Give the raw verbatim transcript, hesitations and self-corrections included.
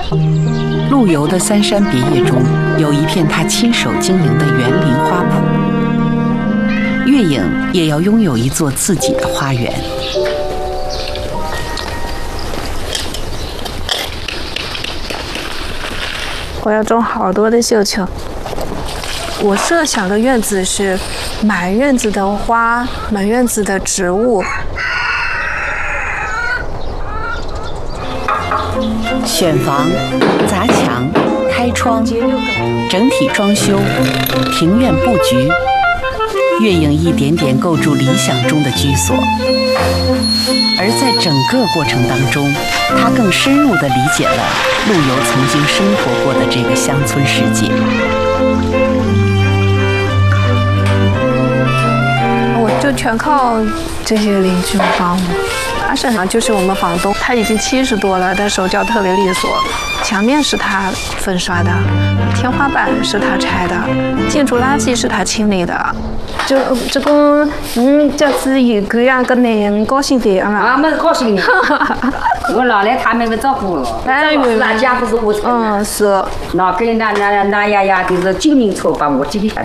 陆游的三山别业中有一片他亲手经营的园林花圃，月影也要拥有一座自己的花园。 我要种好多的绣球。我设想的院子是满院子的花，满院子的植物。 选房、砸墙、开窗、整体装修、庭院布局，月影一点点构筑理想中的居所。而在整个过程当中，他更深入地理解了陆游曾经生活过的这个乡村世界。 我就全靠这些邻居帮我。阿婶呢，就是我们房东，他已经七十多了，但手脚特别利索。墙面是他粉刷的，天花板是他拆的，建筑垃圾是他清理的。就这个，嗯，这次有个样个男人高兴点啊！ 啊，没高兴。我老来他们不照顾我， 哎呦， 那家不是我承的。 嗯，是。 那跟那那那丫丫就是九零后把我接下。